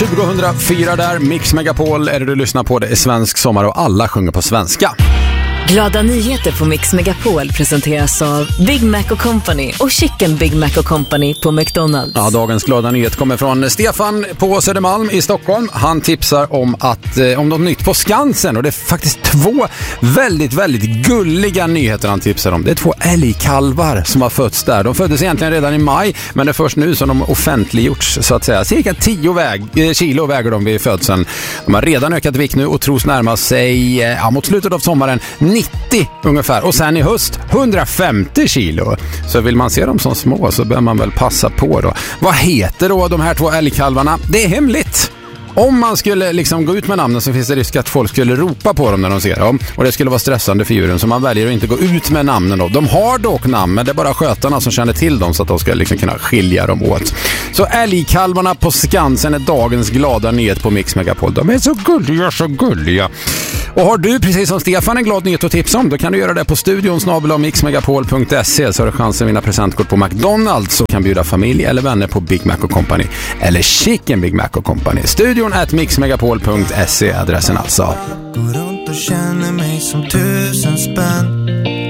2004 där, Mix Megapol är det du lyssnar på. Det är svensk sommar och alla sjunger på svenska. Glada nyheter på Mix Megapol presenteras av Big Mac & Company och Chicken Big Mac & Company på McDonald's. Ja, dagens glada nyhet kommer från Stefan på Södermalm i Stockholm. Han tipsar om om något nytt på Skansen, och det är faktiskt 2 väldigt, väldigt gulliga nyheter han tipsar om. Det är 2 älgkalvar som har fötts där. De föddes egentligen redan i maj, men det är först nu som de offentliggjorts, så att säga. Cirka 10 kilo väger de vid födseln. De har redan ökat vikt nu och tros närma sig mot slutet av sommaren 90 ungefär, och sen i höst 150 kilo. Så vill man se dem som små så bör man väl passa på då. Vad heter då de här 2 älgkalvarna? Det är hemligt. Om man skulle liksom gå ut med namnen så finns det risk att folk skulle ropa på dem när de ser dem. Och det skulle vara stressande för djuren, så man väljer att inte gå ut med namnen då. De har dock namn, men det är bara skötarna som känner till dem så att de ska liksom kunna skilja dem åt. Så älgkalvarna på Skansen är dagens glada nyhet på Mix Megapol. De är så gulliga, så gulliga. Och har du precis som Stefan en glad nyhet att tipsa om, då kan du göra det på studion@mixmegapol.se, så har du chansen att vinna presentkort på McDonald's och kan bjuda familj eller vänner på Big Mac & Company eller Chicken Big Mac & Company. Studion@mixmegapol.se adressen alltså. Går runt och känner mig som 1000 spänn.